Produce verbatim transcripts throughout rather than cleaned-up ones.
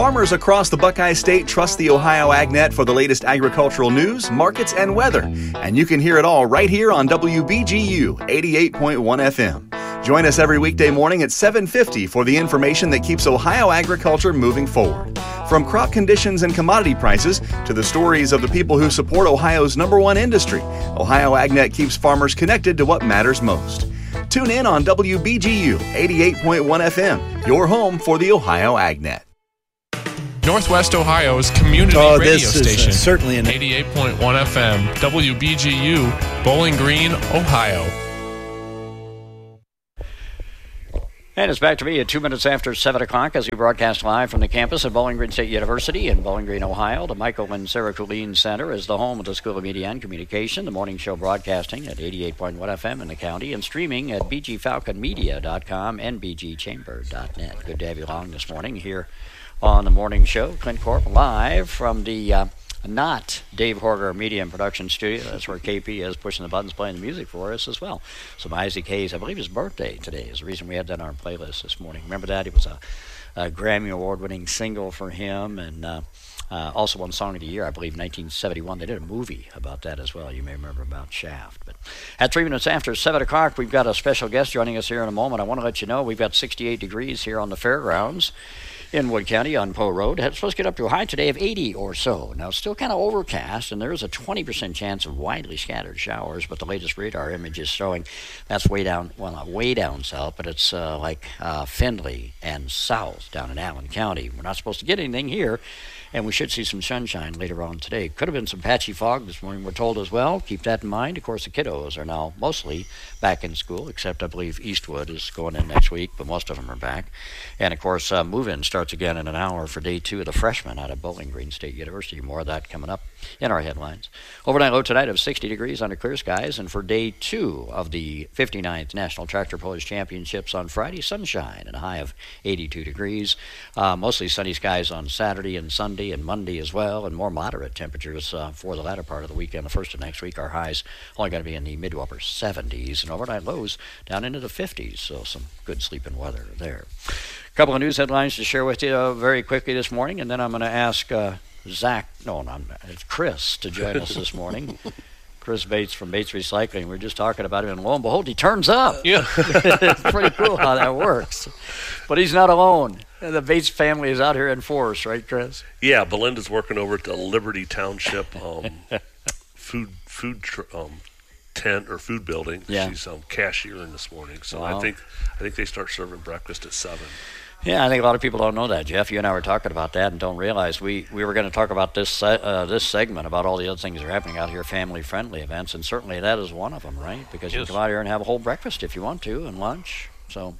Farmers across the Buckeye State trust the Ohio AgNet for the latest agricultural news, markets, and weather. And you can hear it all right here on W B G U eighty-eight point one F M. Join us every weekday morning at seven fifty for the information that keeps Ohio agriculture moving forward. From crop conditions and commodity prices to the stories of the people who support Ohio's number one industry, Ohio AgNet keeps farmers connected to what matters most. Tune in on W B G U eighty-eight point one F M, your home for the Ohio AgNet. Northwest Ohio's community oh, radio this station. Is, uh, certainly an eighty-eight point one F M, W B G U, Bowling Green, Ohio. And it's back to me at two minutes after seven o'clock as we broadcast live from the campus of Bowling Green State University in Bowling Green, Ohio. The Michael and Sarah Colleen Center is the home of the School of Media and Communication. The morning show broadcasting at eighty-eight point one F M in the county and streaming at b g falcon media dot com and b g chamber dot net. Good to have you along this morning here on the morning show. Clint Corp live from the uh, not Dave Horger Media and Production Studio. That's where K P is pushing the buttons, playing the music for us as well. Some Isaac Hayes, I believe his birthday today is the reason we had that on our playlist this morning. Remember that? It was a, a Grammy Award-winning single for him, and uh, uh, also won Song of the Year, I believe, nineteen seventy-one. They did a movie about that as well. You may remember about Shaft. But at three minutes after seven o'clock, we've got a special guest joining us here in a moment. I want to let you know we've got sixty-eight degrees here on the fairgrounds in Wood County on Poe Road. It's supposed to get up to a high today of eighty or so. Now, it's still kind of overcast, and there is a twenty percent chance of widely scattered showers, but the latest radar image is showing that's way down, well, not way down south, but it's uh, like uh, Findlay and south down in Allen County. We're not supposed to get anything here, and we should see some sunshine later on today. Could have been some patchy fog this morning, we're told as well. Keep that in mind. Of course, the kiddos are now mostly back in school, except I believe Eastwood is going in next week, but most of them are back. And, of course, uh, move-in starts again in an hour for day two of the freshmen out of Bowling Green State University. More of that coming up in our headlines. Overnight low tonight of sixty degrees under clear skies, and for day two of the fifty-ninth National Tractor Pullers Championships on Friday, sunshine and a high of eighty-two degrees. Uh, mostly sunny skies on Saturday and Sunday and Monday as well, and more moderate temperatures uh, for the latter part of the weekend. The first of next week, our highs only going to be in the mid to upper seventies, and overnight lows down into the fifties, so some good sleeping weather there. A couple of news headlines to share with you uh, very quickly this morning, and then I'm going to ask uh, Zach, no, no, it's Chris to join us this morning. Chris Bates from Bates Recycling. We were just talking about him, and lo and behold, he turns up. Yeah. It's pretty cool how that works. But he's not alone. The Bates family is out here in force, right, Chris? Yeah, Belinda's working over at the Liberty Township um, food food tr- um, tent or food building. Yeah. She's um, cashiering this morning, so Wow. I think I think they start serving breakfast at seven. Yeah, I think a lot of people don't know that, Jeff. You and I were talking about that and don't realize we, we were going to talk about this se- uh, this segment about all the other things that are happening out here, family-friendly events, and certainly that is one of them, right? Because you Yes. can come out here and have a whole breakfast if you want to and lunch. So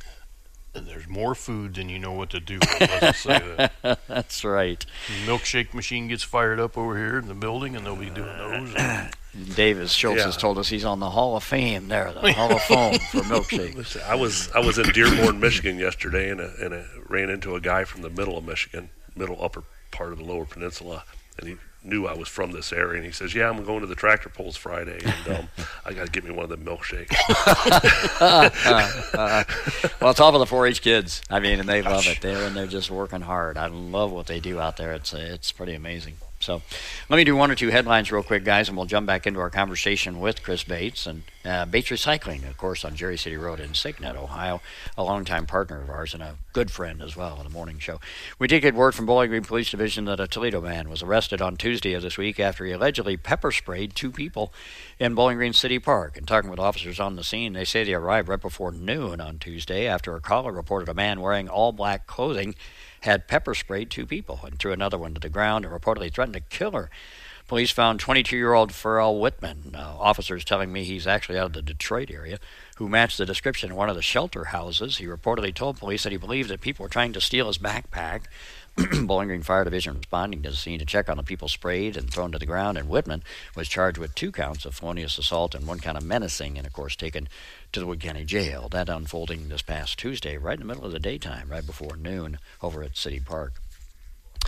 And there's more food than you know what to do with. Let's just say that. that's right. The milkshake machine gets fired up over here in the building, and they'll be doing those. And Davis Schultz Yeah. has told us he's on the Hall of Fame there, the Hall of Fame for milkshakes. Listen, I was I was in Dearborn, Michigan yesterday, and, a, and a, ran into a guy from the middle of Michigan, middle upper part of the Lower Peninsula, and he knew I was from this area, and he says, "Yeah, I'm going to the tractor pulls Friday, and um, I got to get me one of the milkshakes." uh, uh, well, it's all for the four H kids. I mean, and they love it. They're and they're just working hard. I love what they do out there. It's uh, it's pretty amazing. So let me do one or two headlines real quick, guys, and we'll jump back into our conversation with Chris Bates. And uh, Bates Recycling, of course, on Jerry City Road in Signet, Ohio, a longtime partner of ours and a good friend as well on the morning show. We did get word from Bowling Green Police Division that a Toledo man was arrested on Tuesday of this week after he allegedly pepper sprayed two people in Bowling Green City Park. And talking with officers on the scene, they say they arrived right before noon on Tuesday after a caller reported a man wearing all black clothing had pepper sprayed two people and threw another one to the ground and reportedly threatened to kill her. Police found twenty-two-year-old Pharrell Whitman, uh, officers telling me he's actually out of the Detroit area, who matched the description in one of the shelter houses. He reportedly told police that he believed that people were trying to steal his backpack. Bowling Green Fire Division responding to the scene to check on the people sprayed and thrown to the ground, and Whitman was charged with two counts of felonious assault and one count of menacing, and of course taken to the Wood County Jail. That unfolding this past Tuesday, right in the middle of the daytime, right before noon, over at City Park.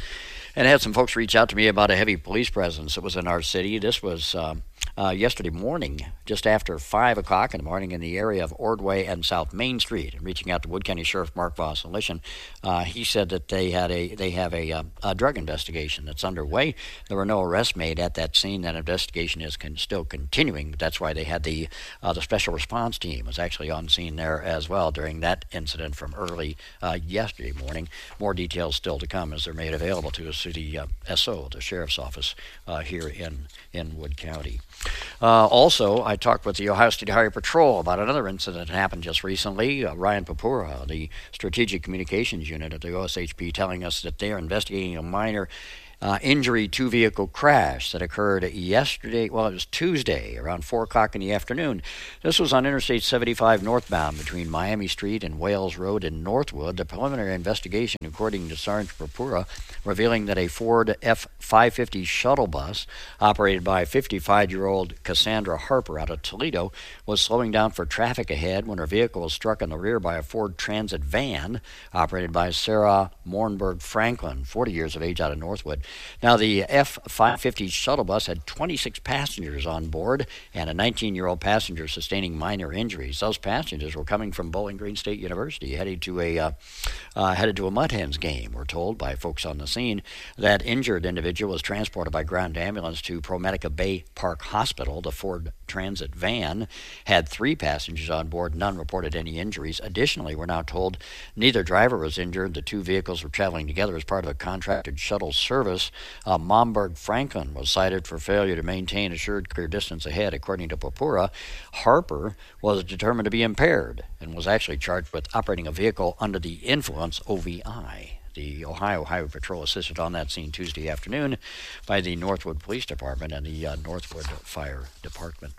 And I had some folks reach out to me about a heavy police presence that was in our city. This was um, uh, yesterday morning, just after five o'clock in the morning in the area of Ordway and South Main Street. And reaching out to Wood County Sheriff Mark Voss-Elishan, uh, he said that they had a they have a, a, a drug investigation that's underway. There were no arrests made at that scene. That investigation is con- still continuing. That's why they had the uh, the special response team was actually on scene there as well during that incident from early uh, yesterday morning. More details still to come as they're made available to us through the uh, S O, the Sheriff's Office uh, here in, in Wood County. Uh, also, I talked with the Ohio State Highway Patrol about another incident that happened just recently. Uh, Ryan Papura, the Strategic Communications Unit at the O S H P, telling us that they are investigating a minor Uh, injury two-vehicle crash that occurred yesterday, well, it was Tuesday, around four o'clock in the afternoon. This was on Interstate seventy-five northbound between Miami Street and Wales Road in Northwood. The preliminary investigation, according to Sergeant Papura, revealing that a Ford F five fifty shuttle bus operated by fifty-five-year-old Cassandra Harper out of Toledo was slowing down for traffic ahead when her vehicle was struck in the rear by a Ford Transit van operated by Sarah Mornberg Franklin, forty years of age, out of Northwood. Now, the F five fifty shuttle bus had twenty-six passengers on board and a nineteen-year-old passenger sustaining minor injuries. Those passengers were coming from Bowling Green State University, headed to a uh, uh, headed to a Mud Hens game. We're told by folks on the scene that injured individual was transported by ground ambulance to ProMedica Bay Park Hospital. The Ford Transit van had three passengers on board. None reported any injuries. Additionally, we're now told neither driver was injured. The two vehicles were traveling together as part of a contracted shuttle service. Uh, Momberg Franklin was cited for failure to maintain assured clear distance ahead. According to Papura, Harper was determined to be impaired and was actually charged with operating a vehicle under the influence, O V I. The Ohio Highway Patrol assisted on that scene Tuesday afternoon by the Northwood Police Department and the uh, Northwood Fire Department.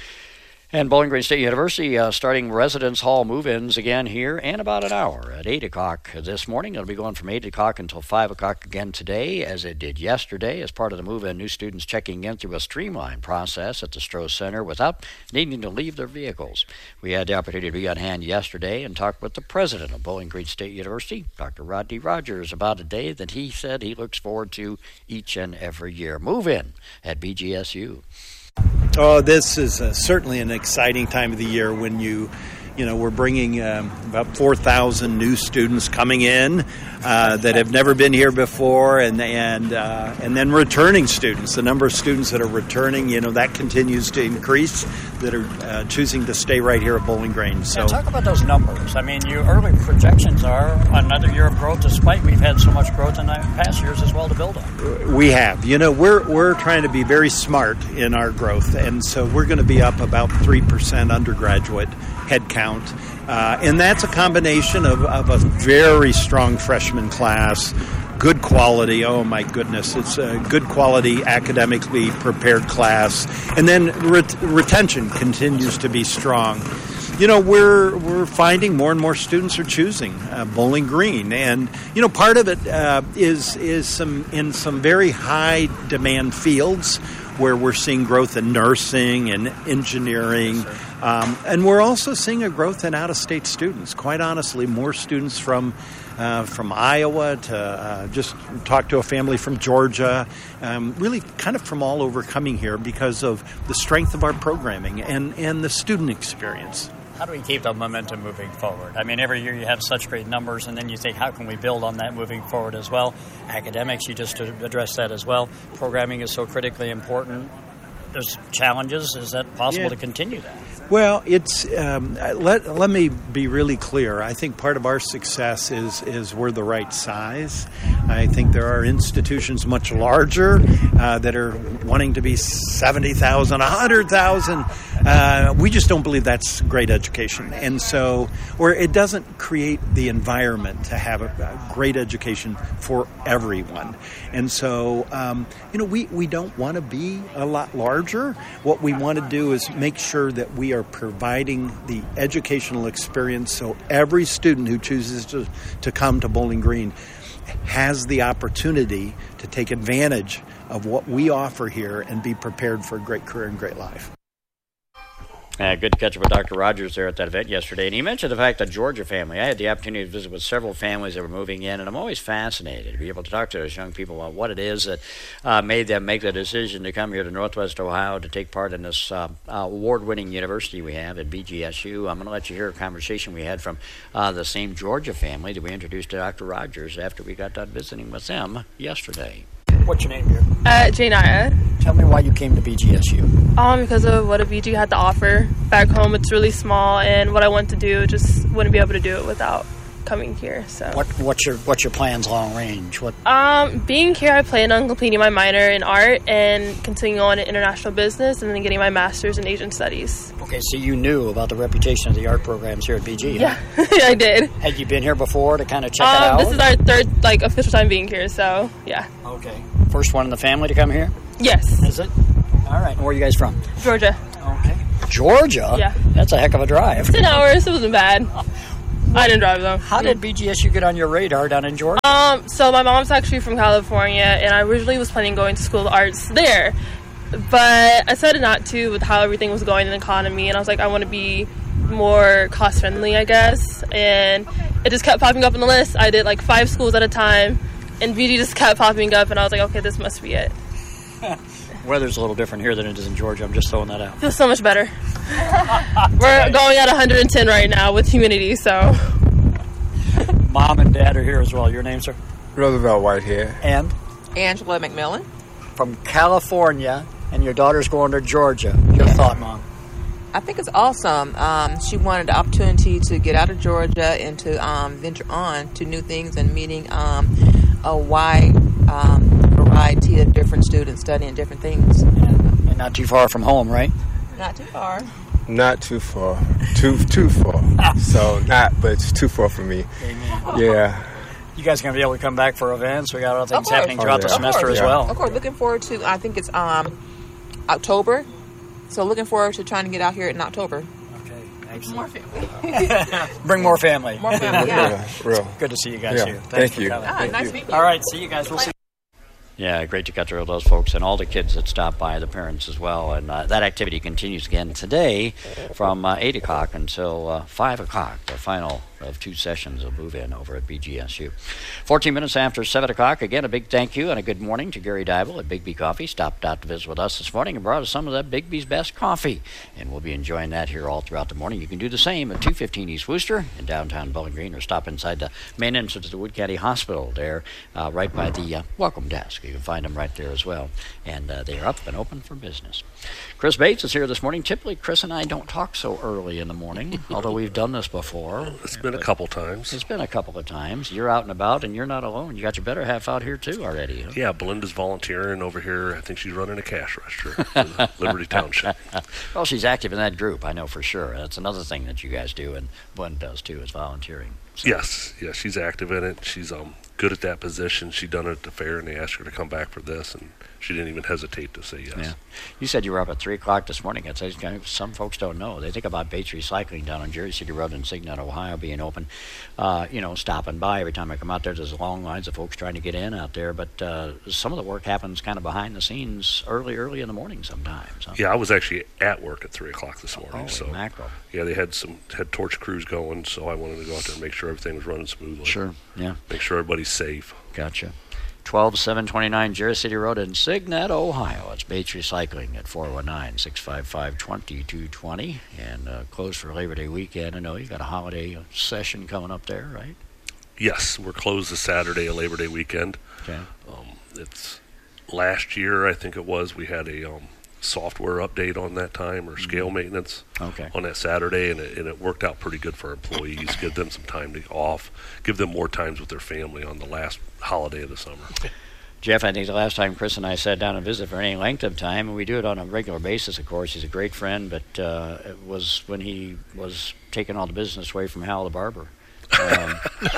And Bowling Green State University uh, starting residence hall move-ins again here in about an hour at eight o'clock this morning. It'll be going from eight o'clock until five o'clock again today, as it did yesterday. As part of the move-in, new students checking in through a streamlined process at the Stroh Center without needing to leave their vehicles. We had the opportunity to be on hand yesterday and talk with the president of Bowling Green State University, Doctor Rodney Rogers, about a day that he said he looks forward to each and every year. Move-in at B G S U. Oh, this is uh, certainly an exciting time of the year when you, you know, we're bringing um, about four thousand new students coming in uh, that have never been here before, and and uh, and then returning students. The number of students that are returning, you know, that continues to increase, that are uh, choosing to stay right here at Bowling Green. So yeah, talk about those numbers. I mean, your early projections are another year of growth, despite we've had so much growth in the past years as well to build on. We have. You know, we're we're trying to be very smart in our growth, and so we're going to be up about three percent undergraduate head count. Uh, and that's a combination of, of a very strong freshman class, good quality, oh my goodness, it's a good quality academically prepared class, and then ret- retention continues to be strong. You know, we're we're finding more and more students are choosing uh, Bowling Green, and you know, part of it uh, is is some in some very high demand fields where we're seeing growth in nursing and engineering. Um, and we're also seeing a growth in out-of-state students. Quite honestly, more students from uh, from Iowa to uh, just talk to a family from Georgia, um, really kind of from all over coming here because of the strength of our programming and, and the student experience. How do we keep the momentum moving forward? I mean, every year you have such great numbers, and then you think, how can we build on that moving forward as well? Academics, you just addressed that as well. Programming is so critically important. There's challenges. Is that possible yeah. to continue that? Well, it's um, let let me be really clear. I think part of our success is is we're the right size. I think there are institutions much larger uh, that are wanting to be seventy thousand, one hundred thousand. Uh, we just don't believe that's great education, and so or it doesn't create the environment to have a, a great education for everyone. And so, um, you know, we we don't want to be a lot larger. What we want to do is make sure that we are providing the educational experience so every student who chooses to, to come to Bowling Green has the opportunity to take advantage of what we offer here and be prepared for a great career and great life. Uh, good to catch up with Doctor Rogers there at that event yesterday. And he mentioned the fact that Georgia family, I had the opportunity to visit with several families that were moving in, and I'm always fascinated to be able to talk to those young people about what it is that uh, made them make the decision to come here to Northwest Ohio to take part in this uh, uh, award-winning university we have at B G S U. I'm going to let you hear a conversation we had from uh, the same Georgia family that we introduced to Doctor Rogers after we got done visiting with them yesterday. What's your name here? Uh, Janaya. Tell me why you came to B G S U. Um, because of what a B G had to offer. Back home, it's really small, and what I want to do, just wouldn't be able to do it without coming here. So. What What's your What's your plans long range? What? Um, being here, I plan on completing my minor in art and continuing on in international business, and then getting my master's in Asian studies. Okay, so you knew about the reputation of the art programs here at B G. Yeah, huh? I did. Had you been here before to kind of check um, it out? This is our third, like, official time being here, so yeah. Okay. First one in the family to come here? Yes. Is it? All right. And where are you guys from? Georgia. Okay. Georgia? Yeah. That's a heck of a drive. Ten hours. It wasn't bad. I didn't drive though. How did B G S U get on your radar down in Georgia? Um, so my mom's actually from California, and I originally was planning on going to school of arts there, but I decided not to with how everything was going in the economy, and I was like, I want to be more cost friendly, I guess, and it just kept popping up on the list. I did like five schools at a time, and B G just kept popping up, and I was like, okay, this must be it. Weather's a little different here than it is in Georgia. I'm just throwing that out. Feels so much better. We're going at one hundred ten right now with humidity, so. Mom and Dad are here as well. Your name, sir? Roosevelt Whitehead. And? Angela McMillan. From California, and your daughter's going to Georgia. Your yeah. thought, Mom? I think it's awesome. Um, she wanted the opportunity to get out of Georgia and to um, venture on to new things and meeting um, a wide um, variety of different students studying different things. Yeah. And not too far from home, right? Not too far. Not too far. Too too far. So not, but it's too far for me. Amen. Yeah. You guys are going to be able to come back for events? We got other things course. happening throughout oh, yeah. the semester course, as yeah. well. Of course. Looking forward to, I think it's um, October. So looking forward to trying to get out here in October. Okay. Excellent. More family. Bring more family. More family, yeah. yeah. Real. Good to see you guys yeah. here. Thanks Thank for you. coming. Ah, Thank nice you. to meet you. All right. See you guys. We'll see. Yeah, great to catch up with those folks and all the kids that stopped by, the parents as well. And uh, that activity continues again today from uh, eight o'clock until uh, five o'clock, the final of two sessions will move in over at B G S U. fourteen minutes after seven o'clock, again, a big thank you and a good morning to Gary Dybel at Big B Coffee. Stopped out to visit with us this morning and brought us some of that Big B's best coffee. And we'll be enjoying that here all throughout the morning. You can do the same at two fifteen East Wooster in downtown Bowling Green, or stop inside the main entrance of the Wood County Hospital there, uh, right by the uh, welcome desk. You can find them right there as well. And uh, they are up and open for business. Chris Bates is here this morning. Typically, Chris and I don't talk so early in the morning, although we've done this before. It's been a couple times. It's been a couple of times. You're out and about, and you're not alone. You got your better half out here, too, already. Huh? Yeah, Belinda's volunteering over here. I think she's running a cash register for Liberty Township. Well, she's active in that group, I know for sure. That's another thing that you guys do, and Belinda does, too, is volunteering. So. Yes, yes, she's active in it. She's um good at that position. She done it at the fair, and they asked her to come back for this, and she didn't even hesitate to say yes. Yeah. You said you were up at three o'clock this morning. That's, some folks don't know. They think about Bates Recycling down on Jersey City Road in Signet, Ohio, being open, uh, you know, stopping by. Every time I come out there, there's long lines of folks trying to get in out there. But uh, some of the work happens kind of behind the scenes early, early in the morning sometimes. Huh? Yeah, I was actually at work at three o'clock this morning. Holy so mackerel. Yeah, they had some had torch crews going, so I wanted to go out there and make sure everything was running smoothly. Sure, yeah. Make sure everybody's safe. Gotcha. twelve seven twenty-nine Jersey City Road in Signet, Ohio. It's Bates Recycling at four one nine, six five five, two two two zero, and uh, closed for Labor Day weekend. I know you got a holiday session coming up there, right? Yes, we're closed this Saturday, a Labor Day weekend. Okay. Um, it's last year, I think it was, we had a um, software update on that time, or scale mm-hmm. maintenance okay. on that Saturday, and it, and it worked out pretty good for our employees. Give them some time to off, give them more times with their family on the last holiday of the summer. Jeff, I think the last time Chris and I sat down and visited for any length of time, and we do it on a regular basis, of course. He's a great friend, but uh, it was when he was taking all the business away from Hal the barber. Um,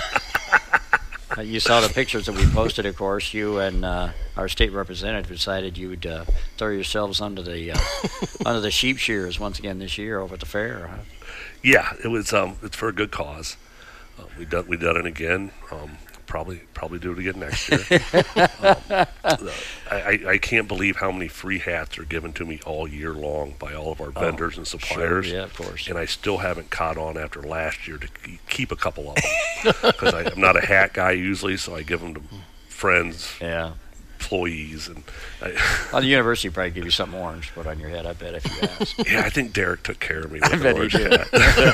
you saw the pictures that we posted, of course. You and uh, our state representative decided you would uh, throw yourselves under the uh, under the sheep shears once again this year over at the fair. Huh? Yeah, it was. Um, it's for a good cause. Uh, we done we done it again. Um, probably probably do it again next year. um, I, I can't believe how many free hats are given to me all year long by all of our vendors oh, and suppliers. Sure, yeah, of course. And I still haven't caught on after last year to keep a couple of them because I'm not a hat guy usually, so I give them to friends. Yeah. Employees and I, well, the university probably give you something orange to put on your head. I bet if you ask. Yeah, I think Derek took care of me. With I bet orange he did.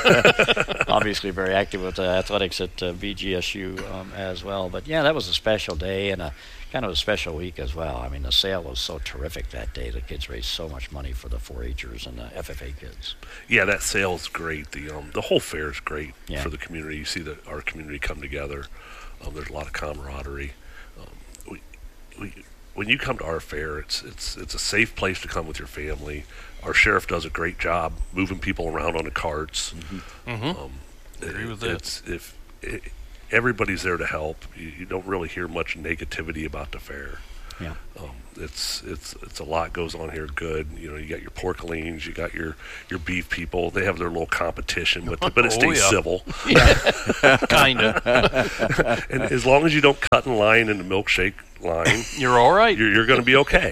hat. Obviously, very active with uh, athletics at uh, B G S U um, as well. But yeah, that was a special day and a kind of a special week as well. I mean, the sale was so terrific that day. The kids raised so much money for the four H'ers and the F F A kids. Yeah, that sale is great. The um, the whole fair is great yeah. for the community. You see that our community come together. Um, there's a lot of camaraderie. Um, we we. When you come to our fair, it's it's it's a safe place to come with your family. Our sheriff does a great job moving people around on the carts. Mm-hmm. Mm-hmm. Um, Agree it, with that. It's, if it, everybody's there to help, you, you don't really hear much negativity about the fair. Yeah. Um, it's it's it's a lot goes on here. Good. You know, you got your porcelains, you got your, your beef people. They have their little competition, but but it Oh, stays yeah. civil. Yeah, kinda. And as long as you don't cut in line in the milkshake line, You're all right. you're, you're going to be okay.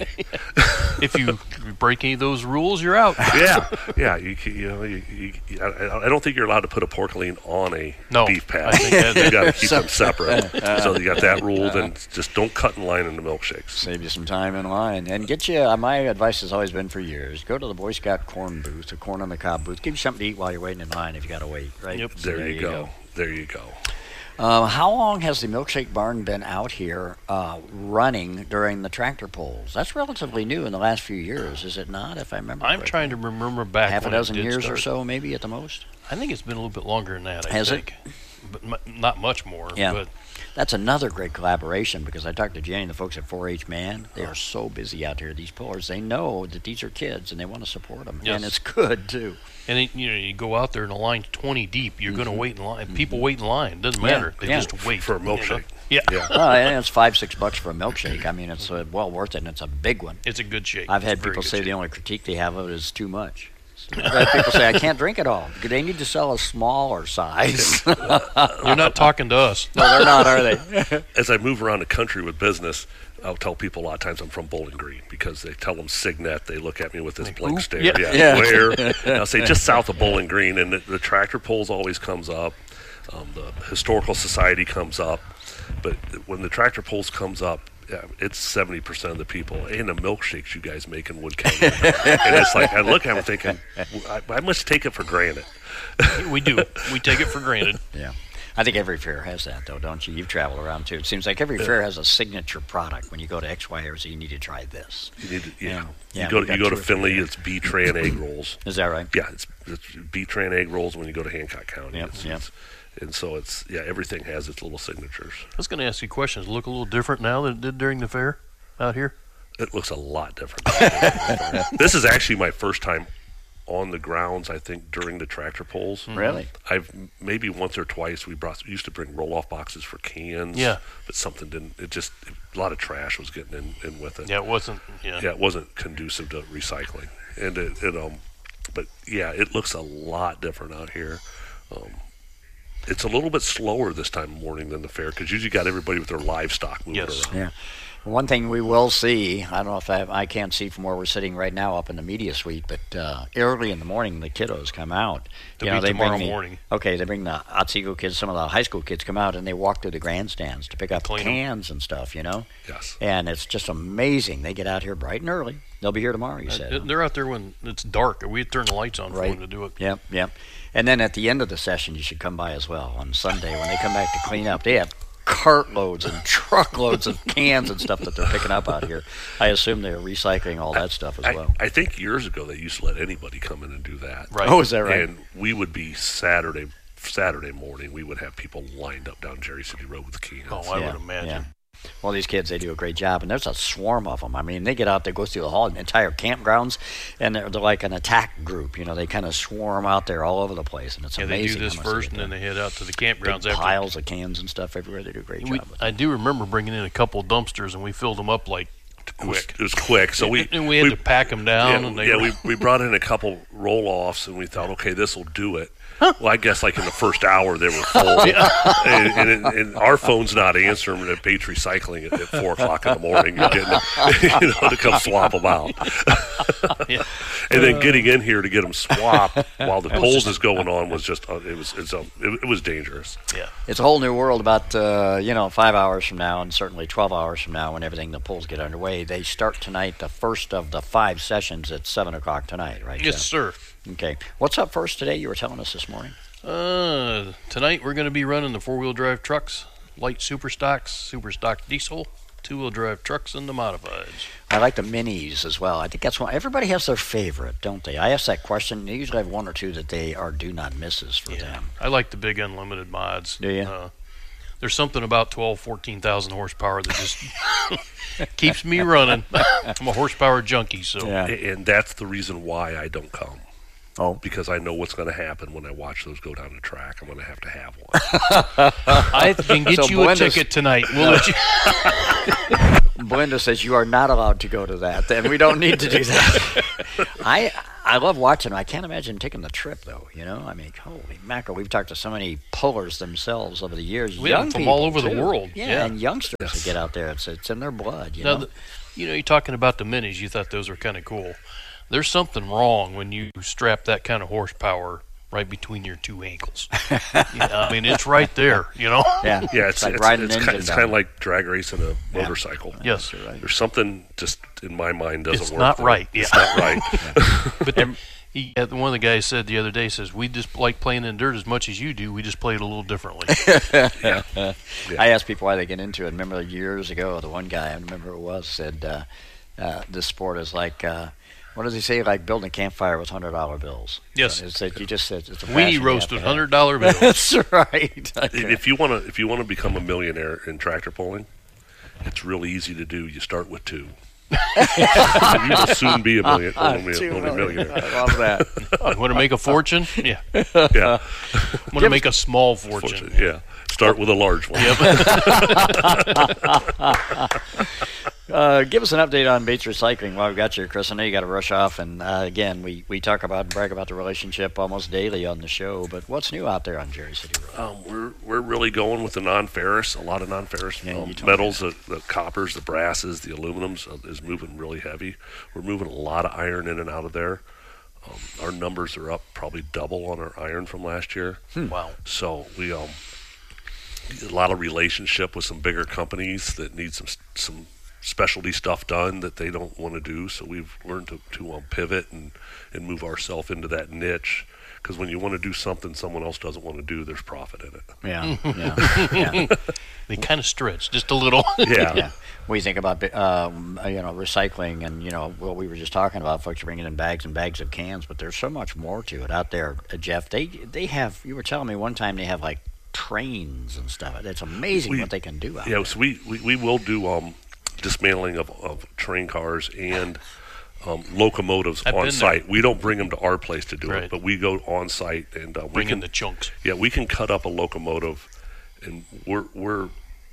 If you break any of those rules, you're out. yeah, yeah. You, c- you know, you, you, I, I don't think you're allowed to put a porcelain on a No, beef I patty. think that- You got to keep them separate. So you got that rule. Then just don't cut in line in the milkshakes. Save you some time in line and get you. Uh, my advice has always been for years: go to the Boy Scout corn booth, the corn on the cob booth. Give you something to eat while you're waiting in line if you got to wait. Right. Yep. So There, you go. There you go. Uh, how long has the Milkshake Barn been out here uh, running during the tractor pulls? That's relatively new in the last few years, is it not? If I remember, I'm correctly? trying to remember back half a when it dozen did years or start. so, maybe at the most. I think it's been a little bit longer than that. I Has it? think. But m- not much more. Yeah. But That's another great collaboration because I talked to Jenny and the folks at four H Man. They are so busy out here, these pullers. They know that these are kids and they want to support them. Yes. And it's good, too. and it, you know, you go out there and the line's twenty deep. You're going to wait in line. People wait in line. Doesn't Yeah, matter. They yeah. just wait For a you know? milkshake. Yeah. Yeah. Well, and it's five, six bucks for a milkshake. I mean, it's uh, well worth it, and it's a big one. It's a good shake. I've had It's a very people good say shake. the only critique they have of it is too much. I've had people say, I can't drink it all. They need to sell a smaller size. You're not talking to us. No, they're not, are they? As I move around the country with business, I'll tell people a lot of times I'm from Bowling Green because they tell them Signet. They look at me with this blank who? stare. Yeah. Yeah. Where? And I'll say just south of Bowling Green, and the, the tractor pulls always comes up. Um, the Historical Society comes up. But when the tractor pulls comes up, yeah, it's seventy percent of the people. And the milkshakes you guys make in Wood County. And it's like, I look at them thinking, I, I must take it for granted. We do. We take it for granted. Yeah. I think every fair has that, though, don't you? You've traveled around, too. It seems like every fair has a signature product. When you go to X, Y, or Z, you need to try this. You need to, yeah. Yeah. Yeah, you go, we to, you got go two to or three Finley, there. it's B-Tran egg rolls. Is that right? Yeah, it's, it's B-Tran egg rolls when you go to Hancock County. Yep, It's, yep. it's, and so it's, yeah, everything has its little signatures. I was going to ask you questions. Does it look a little different now than it did during the fair out here? It looks a lot different. This is actually my first time on the grounds, I think, during the tractor pulls. Really? I've maybe once or twice we brought we used to bring roll-off boxes for cans. Yeah. But something didn't. It just a lot of trash was getting in, in with it. Yeah, it wasn't. Yeah. Yeah, it wasn't conducive to recycling, and it, it um, but yeah, it looks a lot different out here. Um, it's a little bit slower this time of morning than the fair because usually got everybody with their livestock moving Yes. around. Yeah. One thing we will see, I don't know if I, I can't see from where we're sitting right now up in the media suite, but uh, early in the morning the kiddos come out. It'll you know, be they tomorrow bring the, morning. Okay, they bring the Otsego kids, some of the high school kids come out and they walk through the grandstands to pick up Clean 'em. cans and stuff, you know. Yes. And it's just amazing. They get out here bright and early. They'll be here tomorrow, you said. Uh, They're out there when it's dark. We turn the lights on for Right. them to do it. Yep, yep. And then at the end of the session, you should come by as well on Sunday when they come back to clean up. They have cartloads and truckloads of cans and stuff that they're picking up out here. I assume they're recycling all that stuff as I, well. I think years ago they used to let anybody come in and do that. Right. Oh, is that right? And we would be Saturday Saturday morning. We would have people lined up down Jerry City Road with cans. Oh, I Yeah, would imagine. yeah. Well, these kids, they do a great job, and there's a swarm of them. I mean, they get out there, go through the whole entire campgrounds, and they're, they're like an attack group. You know, they kind of swarm out there all over the place, and it's Yeah, they amazing. do this how much first, get and then done. they head out to the Big campgrounds after. piles of cans and stuff everywhere. They do a great We, job with I do remember bringing in a couple dumpsters, and we filled them up like to it was, quick. it was quick. So we and we had we, to pack them down. Yeah, and they yeah were, we we brought in a couple roll-offs, and we thought, okay, this will do it. Well, I guess like in the first hour they were full, and, and, and, and our phone's not answering at Bates Recycling at, at four o'clock in the morning. You're getting, you know, to come swap them out, yeah. and then getting in here to get them swapped while the polls is going on was just uh, it was it's um, it, it was dangerous. Yeah, it's a whole new world about uh, you know five hours from now, and certainly twelve hours from now when everything the polls get underway. They start tonight, the first of the five sessions at seven o'clock tonight, right? Yes, Jeff? sir. Okay. What's up first today? You were telling us this morning. Uh, tonight we're going to be running the four-wheel drive trucks, light super stocks, super stock diesel, two-wheel drive trucks, and the modifieds. I like the minis as well. I think that's one. Everybody has their favorite, don't they? I ask that question. They usually have one or two that they are do not misses for yeah. them. I like the big unlimited mods. Do you? Uh, there's something about twelve, fourteen thousand horsepower that just keeps me running. I'm a horsepower junkie, so. Yeah. And that's the reason why I don't come. Oh, because I know what's going to happen when I watch those go down the track. I'm going to have to have one. I can get So you Belinda's- a ticket tonight. We'll let you. Belinda says you are not allowed to go to that, and we don't need to do that. I I love watching them. I can't imagine taking the trip, though. You know, I mean, holy mackerel. We've talked to so many pullers themselves over the years. We young have them from people, all over the too. world. Yeah, Yeah. and youngsters Yes. that get out there. It's it's in their blood. You Now, know. the, you know, you're talking about the minis. You thought those were kind of cool. There's something wrong when you strap that kind of horsepower right between your two ankles. Yeah, I mean, it's right there, you know? Yeah, Yeah, it's like it's, riding it's, an kind, engine it's down. kind of like drag racing a Yeah. motorcycle. Yes. You're right. There's something just in my mind doesn't It's work. not there. right, It's yeah. not right. But then he, uh, one of the guys said the other day, says, we just like playing in dirt as much as you do. We just play it a little differently. Yeah. I ask people why they get into it. Remember years ago, the one guy, I remember who it was, said uh, uh, this sport is like, uh, what does he say, like building a campfire with one hundred dollar bills. Yes. So it's that you just said it's a passion Weenie you have roasted to have. one hundred dollar bills. That's right. If you want to, if you want to become a millionaire in tractor pulling, it's really easy to do. You start with two. You will soon be a million, only, Two only million. millionaire. I love that. Want to make a fortune? Yeah. Yeah. Want to make a small fortune? Yeah. Start with a large one. Uh, give us an update on Bates Recycling while we've got you, Chris. I know you got to rush off, and uh, again, we, we talk about and brag about the relationship almost daily on the show. But what's new out there on Jerry City Road? Um, we're we're really going with the non-ferrous. A lot of non-ferrous Yeah, um, you told me metals, the, the coppers, the brasses, the aluminums uh, is moving really heavy. We're moving a lot of iron in and out of there. Um, our numbers are up probably double on our iron from last year. Hmm. Wow. So we um a lot of relationship with some bigger companies that need some some specialty stuff done that they don't want to do. So we've learned to, to um, pivot and, and move ourselves into that niche. Because when you want to do something someone else doesn't want to do, there's profit in it. Yeah, yeah, yeah. They kind of stretch just a little. Yeah. Yeah. We think about um, you know recycling, and you know what we were just talking about, folks bringing in bags and bags of cans, but there's so much more to it out there, uh, Jeff. They they have. You were telling me one time they have like trains and stuff. It's amazing We- what they can do out Yeah, there. so we, we, we will do um, dismantling of, of train cars and um, locomotives I've on been site. We don't bring them to our place to do Right. it, but we go on site and uh, we Bring in can the chunks. yeah we can cut up a locomotive, and we're we're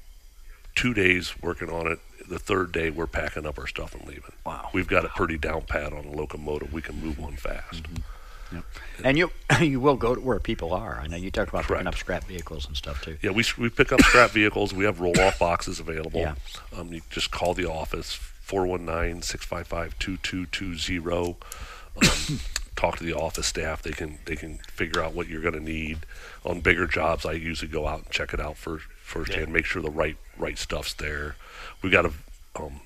two days working on it. The third day we're packing up our stuff and leaving. Wow. We've got it pretty down pat on a locomotive. We can move one fast. Yep. And you you will go to where people are. I know you talk about picking Correct. up scrap vehicles and stuff too. Yeah, we we pick up scrap vehicles. We have roll-off boxes available. Yeah. Um, you just call the office, four one nine, six five five, two two two zero. Um, talk to the office staff. They can they can figure out what you're going to need. On bigger jobs, I usually go out and check it out first, firsthand, Yeah. make sure the right right stuff's there. We got a um,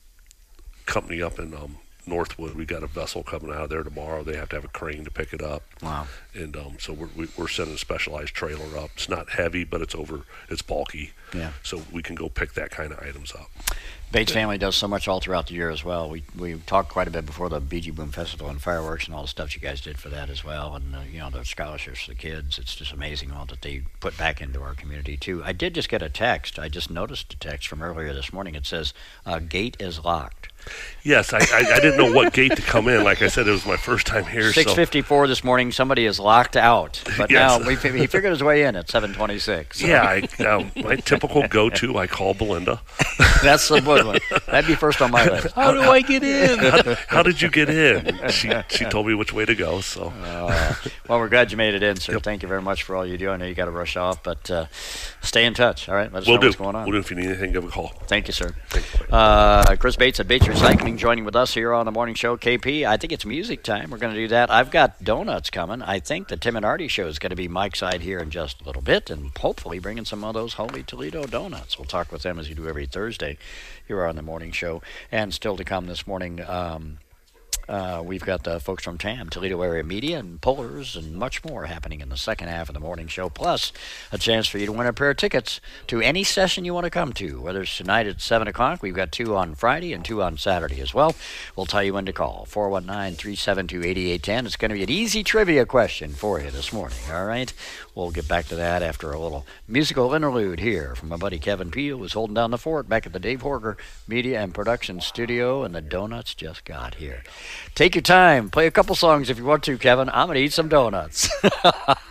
company up in um, Northwood. We got a vessel coming out of there tomorrow. They have to have a crane to pick it up. Wow. And um, so we're, we- we're sending a specialized trailer up. It's not heavy, but it's over. It's bulky. Yeah. So we can go pick that kind of items up. Bates family does so much all throughout the year as well. We we talked quite a bit before the B G Boom Festival and fireworks and all the stuff you guys did for that as well, and uh, you know the scholarships for the kids. It's just amazing all that they put back into our community too. I did just get a text. I just noticed a text from earlier this morning. It says uh, gate is locked. Yes, I, I, I didn't know what gate to come in. Like I said, it was my first time here. Six so fifty-four this morning. Somebody is locked out, but Yes. now we, he figured his way in at seven twenty-six. yeah, I, um, my typical go-to. I call Belinda. That's the good one. That'd be first on my list. How do I get in? how, how did you get in? She she told me which way to go. So, uh, well, we're glad you made it in, sir. Yep. Thank you very much for all you do. I know you got to rush off, but uh, stay in touch. All right, let us we'll know do. what's going on. We'll do. If you need anything, give a call. Thank you, sir. Thanks. Uh, Chris Bates at Bates Recycling joining with us here on the morning show. K P, I think it's music time. We're going to do that. I've got donuts coming. I think the Tim and Artie show is going to be Mike's side here in just a little bit, and hopefully bringing some of those Holy Toledo donuts. We'll talk with them as you do every Thursday here on the morning show. And still to come this morning, um, Uh, we've got the folks from T A M, Toledo Area Media, and Pullers, and much more happening in the second half of the morning show, plus a chance for you to win a pair of tickets to any session you want to come to, whether it's tonight at seven o'clock. We've got two on Friday and two on Saturday as well. We'll tell you when to call, four one nine, three seven two, eight eight one zero. It's going to be an easy trivia question for you this morning, all right? We'll get back to that after a little musical interlude here from my buddy Kevin Peel, who's holding down the fort back at the Dave Horger Media and Production Studio, and the donuts just got here. Take your time. Play a couple songs if you want to, Kevin. I'm going to eat some donuts.